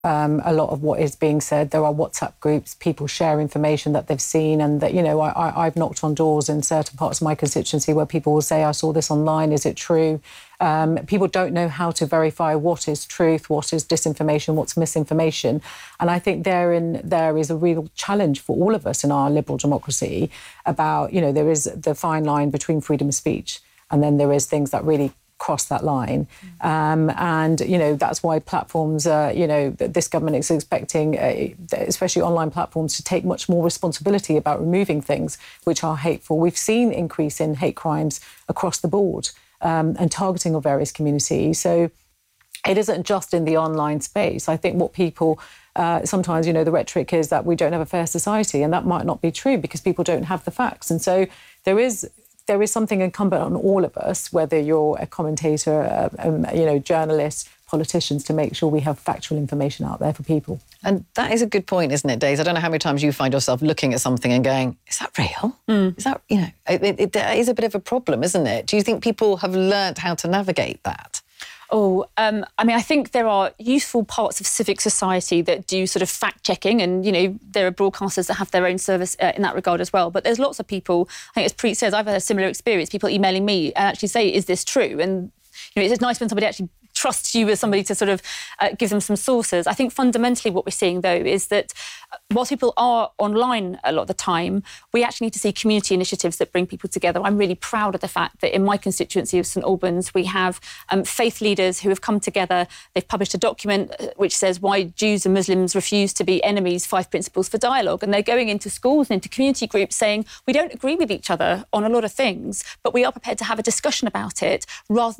a lot of what is being said. There are WhatsApp groups, people share information that they've seen, and that, I've knocked on doors in certain parts of my constituency where people will say, I saw this online, is it true? People don't know how to verify what is truth, what is disinformation, what's misinformation. And I think there is a real challenge for all of us in our liberal democracy about, there is the fine line between freedom of speech, and then there is things that really cross that line. And, that's why platforms, this government is expecting, especially online platforms, to take much more responsibility about removing things which are hateful. We've seen increase in hate crimes across the board and targeting of various communities. So it isn't just in the online space. I think what people sometimes, the rhetoric is that we don't have a fair society, and that might not be true because people don't have the facts. And so there is something incumbent on all of us, whether you're a commentator, journalist, politicians, to make sure we have factual information out there for people. And that is a good point, isn't it, Daisy? I don't know how many times you find yourself looking at something and going, is that real? Is that, it is a bit of a problem, isn't it? Do you think people have learnt how to navigate that? I think there are useful parts of civic society that do sort of fact-checking, and, there are broadcasters that have their own service in that regard as well. But there's lots of people, I think as Preet says, I've had a similar experience, people emailing me and actually say, is this true? And, it's nice when somebody actually trusts you as somebody to sort of give them some sources. I think fundamentally what we're seeing, though, is that whilst people are online a lot of the time, we actually need to see community initiatives that bring people together. I'm really proud of the fact that in my constituency of St Albans, we have faith leaders who have come together. They've published a document which says why Jews and Muslims refuse to be enemies, 5 principles for dialogue. And they're going into schools and into community groups saying, we don't agree with each other on a lot of things, but we are prepared to have a discussion about it rather